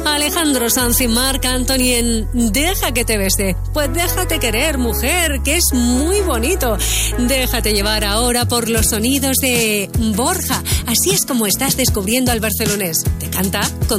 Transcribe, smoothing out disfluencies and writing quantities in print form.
Alejandro Sanz y Marc Anthony en Deja que te bese. Pues déjate querer, mujer, que es muy bonito. Déjate llevar ahora por los sonidos de Borja. Así es como estás descubriendo al barcelonés. Te canta con